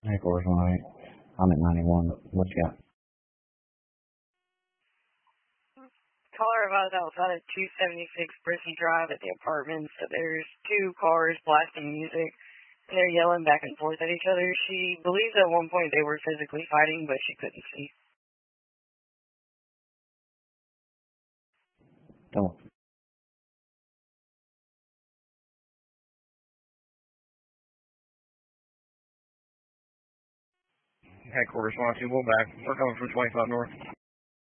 Hey, Course Line. I'm at 91. What you got? Caller about outside of 276 Brissy Drive at the apartments. There's two cars blasting music. And they're yelling back and forth at each other. She believes at one point they were physically fighting, but she couldn't see. Don't. Headquarters 102, we'll back. We're coming from 25 North.